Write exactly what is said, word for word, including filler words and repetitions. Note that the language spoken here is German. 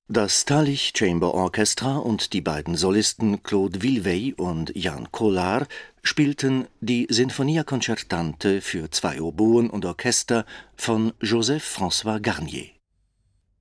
Das Talich Chamber Orchestra und die beiden Solisten Claude Villevey und Jan Kolar spielten die Sinfonia Concertante für zwei Oboen und Orchester von Joseph François Garnier